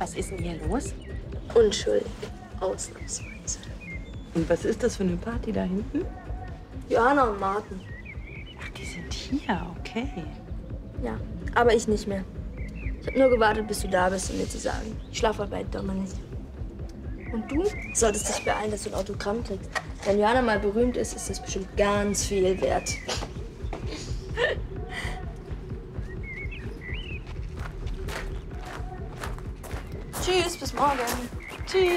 Was ist denn hier los? Unschuldig, ausnahmsweise. Und was ist das für eine Party da hinten? Johanna und Martin. Ach, die sind hier, okay. Ja, aber ich nicht mehr. Ich habe nur gewartet, bis du da bist, um mir zu sagen, ich schlafe bei Dominik. Und du solltest dich beeilen, dass du ein Autogramm kriegst. Wenn Johanna mal berühmt ist, ist das bestimmt ganz viel wert. Tschüss, bis morgen. Tschüss.